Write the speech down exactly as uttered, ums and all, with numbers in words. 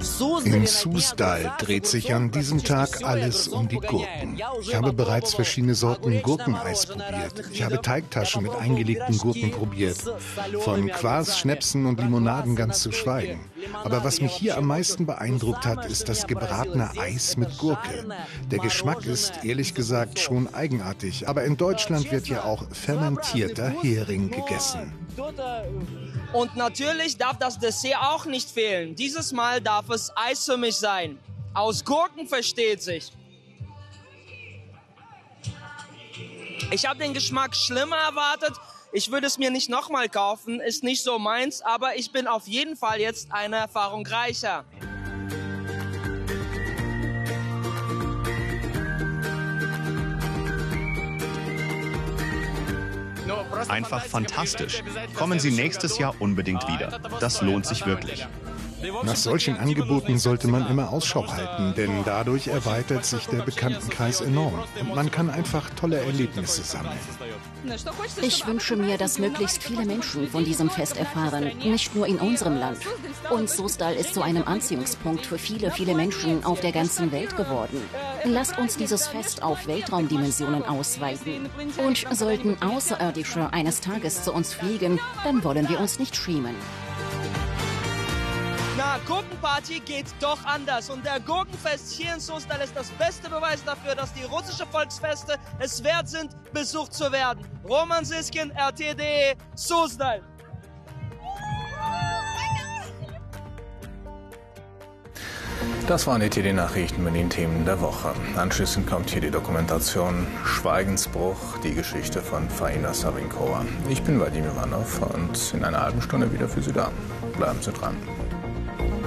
In Susdal dreht sich an diesem Tag alles um die Gurken. Ich habe bereits verschiedene Sorten Gurkeneis probiert. Ich habe Teigtaschen mit eingelegten Gurken probiert. Von Kwas, Schnäpsen und Limonaden ganz zu schweigen. Aber was mich hier am meisten beeindruckt hat, ist das gebratene Eis mit Gurke. Der Geschmack ist ehrlich gesagt schon eigenartig. Aber in Deutschland wird ja auch fermentierter Hering gegessen. Und natürlich darf das Dessert auch nicht fehlen. Dieses Mal darf es Eis für mich sein. Aus Gurken versteht sich. Ich habe den Geschmack schlimmer erwartet. Ich würde es mir nicht nochmal kaufen, ist nicht so meins, aber ich bin auf jeden Fall jetzt eine Erfahrung reicher. Einfach fantastisch. Kommen Sie nächstes Jahr unbedingt wieder. Das lohnt sich wirklich. Nach solchen Angeboten sollte man immer Ausschau halten, denn dadurch erweitert sich der Bekanntenkreis enorm und man kann einfach tolle Erlebnisse sammeln. Ich wünsche mir, dass möglichst viele Menschen von diesem Fest erfahren, nicht nur in unserem Land. Und Susdal ist zu einem Anziehungspunkt für viele, viele Menschen auf der ganzen Welt geworden. Lasst uns dieses Fest auf Weltraumdimensionen ausweiten. Und sollten Außerirdische eines Tages zu uns fliegen, dann wollen wir uns nicht schämen. Na, Gurkenparty geht doch anders. Und der Gurkenfest hier in Susdal ist das beste Beweis dafür, dass die russischen Volksfeste es wert sind, besucht zu werden. Roman Siskin, R T D E, Susdal. Das waren die T D-Nachrichten mit den Themen der Woche. Anschließend kommt hier die Dokumentation Schweigensbruch, die Geschichte von Faina Savinkova. Ich bin Vadim Ivanov und in einer halben Stunde wieder für Sie da. Bleiben Sie dran.